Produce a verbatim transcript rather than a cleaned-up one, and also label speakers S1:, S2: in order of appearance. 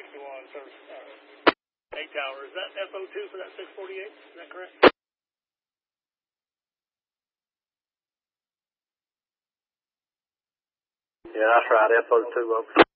S1: sixty-one, service, uh, eight tower. Is that F O two for that six forty-eight? Is that correct?
S2: Yeah, that's right, F O two, over.